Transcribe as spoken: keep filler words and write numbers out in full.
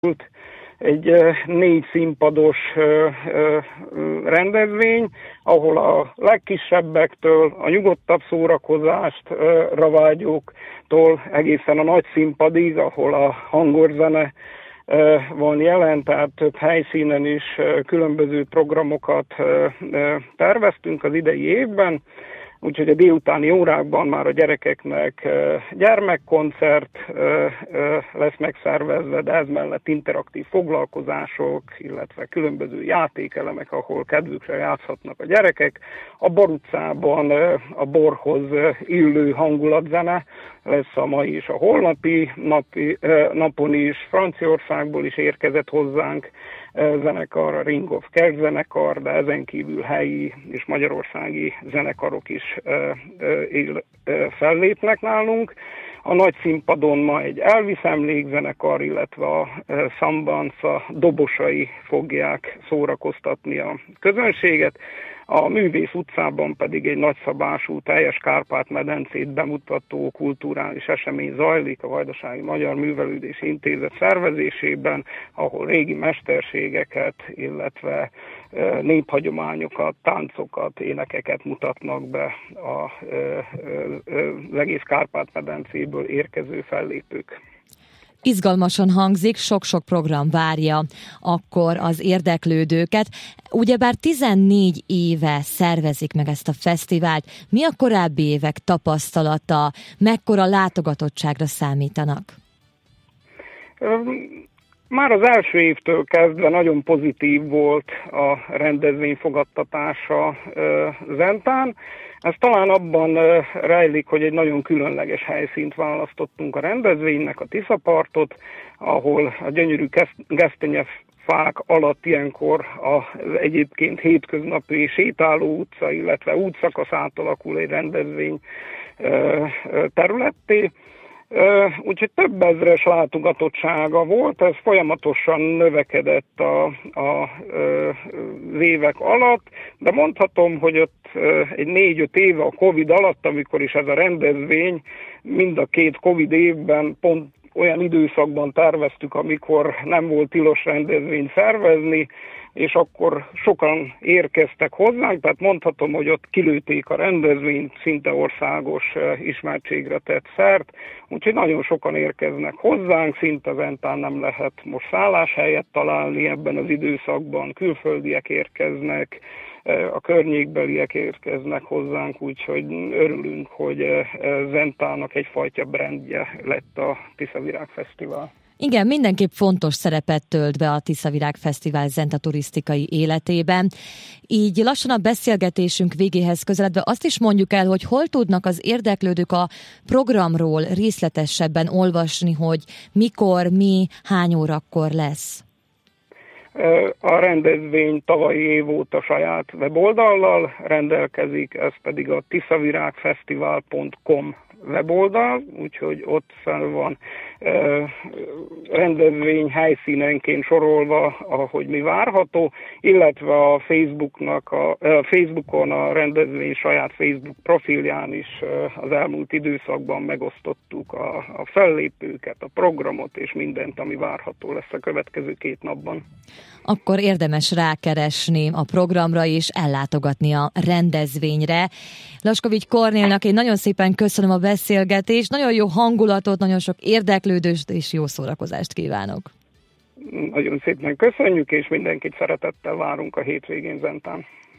egy négy színpados rendezvény, ahol a legkisebbektől, a nyugodtabb szórakozástra vágyóktól egészen a nagy színpadig, ahol a hangorzene van jelen, tehát több helyszínen is különböző programokat terveztünk az idei évben. Úgyhogy a délutáni órákban már a gyerekeknek gyermekkoncert lesz megszervezve, de ez mellett interaktív foglalkozások, illetve különböző játékelemek, ahol kedvükre játszhatnak a gyerekek. A Bor utcában a borhoz illő hangulatzene lesz a mai és a holnapi napi, napon is. Franciaországból is érkezett hozzánk zenekar, a Ring of Kerk zenekar, de ezen kívül helyi és magyarországi zenekarok is fellépnek nálunk. A nagy színpadon ma egy Elvis emlékzenekar, illetve a Sambanca dobosai fogják szórakoztatni a közönséget. A Művész utcában pedig egy nagyszabású, teljes Kárpát-medencét bemutató kulturális esemény zajlik a Vajdasági Magyar Művelődési Intézet szervezésében, ahol régi mesterségeket, illetve néphagyományokat, táncokat, énekeket mutatnak be az egész Kárpát-medencéből érkező fellépők. Izgalmasan hangzik, sok-sok program várja akkor az érdeklődőket. Ugyebár tizennégy éve szervezik meg ezt a fesztivált. Mi a korábbi évek tapasztalata? Mekkora látogatottságra számítanak? Már az első évtől kezdve nagyon pozitív volt a rendezvény fogadtatása Zentán. Ez talán abban rejlik, hogy egy nagyon különleges helyszínt választottunk a rendezvénynek, a Tiszapartot, ahol a gyönyörű gesztenyefák alatt ilyenkor az egyébként hétköznapi sétáló utca, illetve útszakasz átalakul egy rendezvény területté. Úgyhogy több ezres látogatottsága volt, ez folyamatosan növekedett a, a, az évek alatt, de mondhatom, hogy ott egy négy-öt éve a Covid alatt, amikor is ez a rendezvény mind a két Covid évben pont olyan időszakban terveztük, amikor nem volt tilos rendezvényt szervezni, és akkor sokan érkeztek hozzánk, tehát mondhatom, hogy ott kilőtték a rendezvényt, szinte országos ismertségre tett szert, úgyhogy nagyon sokan érkeznek hozzánk, szinte Zentán nem lehet most szálláshelyet találni ebben az időszakban, külföldiek érkeznek, a környékbeliek érkeznek hozzánk, úgyhogy örülünk, hogy Zentának egyfajta brandje lett a Tiszavirág Fesztivál. Igen, mindenképp fontos szerepet tölt be a Tiszavirág Fesztivál Zenta turisztikai életében. Így lassan a beszélgetésünk végéhez közeledve azt is mondjuk el, hogy hol tudnak az érdeklődők a programról részletesebben olvasni, hogy mikor, mi, hány órakor lesz. A rendezvény tavalyi év óta saját weboldallal rendelkezik, ez pedig a tiszavirágfesztivál pont com weboldal, úgyhogy ott fel van uh, rendezvény helyszínenként sorolva, ahogy mi várható, illetve a Facebooknak a, uh, Facebookon a rendezvény saját Facebook profilján is uh, az elmúlt időszakban megosztottuk a, a fellépőket, a programot és mindent, ami várható lesz a következő két napban. Akkor érdemes rákeresni a programra és ellátogatni a rendezvényre. Laskovics Kornélnak én nagyon szépen köszönöm a beszélgetést, nagyon jó hangulatot, nagyon sok érdeklődőst és jó szórakozást kívánok. Nagyon szépen köszönjük, és mindenkit szeretettel várunk a hétvégén Zentán.